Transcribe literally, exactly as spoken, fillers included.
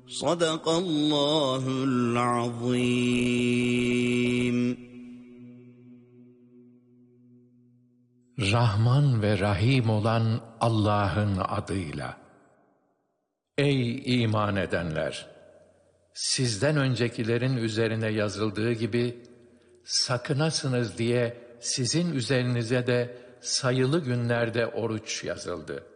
Sadakallahul azim. Rahman ve Rahim olan Allah'ın adıyla. Ey iman edenler! Sizden öncekilerin üzerine yazıldığı gibi, sakınasınız diye sizin üzerinize de sayılı günlerde oruç yazıldı.